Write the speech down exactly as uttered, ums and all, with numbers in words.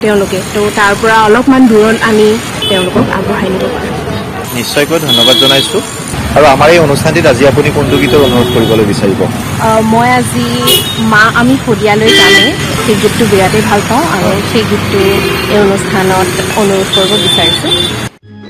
তেওঁলোকে তো তাৰ পৰা অলপমান দূৰত আমি তেওঁলোকক আগবঢ়াই নিব পাৰোঁ। নিশ্চয়কৈ ধন্যবাদ জনাইছো। আৰু আমাৰ এই অনুষ্ঠানটিত আজি আপুনি কোনটো গীতৰ অনুৰোধ কৰিবলৈ বিচাৰিব? মই আজি মা আমি শদিয়ালৈ যামেই সেই গীতটো বিৰাটেই ভাল পাওঁ আৰু সেই গীতটো এই অনুষ্ঠানত অনুৰোধ কৰিব বিচাৰিছোঁ।